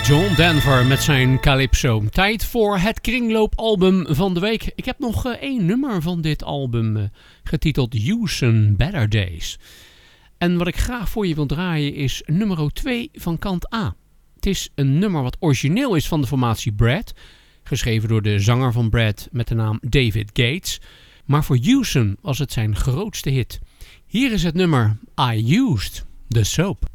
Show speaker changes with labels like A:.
A: John Denver met zijn Calypso. Tijd voor het kringloopalbum van de week. Ik heb nog één nummer van dit album getiteld Houston Better Days. En wat ik graag voor je wil draaien is nummer 2 van kant A. Het is een nummer wat origineel is van de formatie Brad. Geschreven door de zanger van Brad met de naam David Gates. Maar voor Houston was het zijn grootste hit. Hier is het nummer I Used the Soap.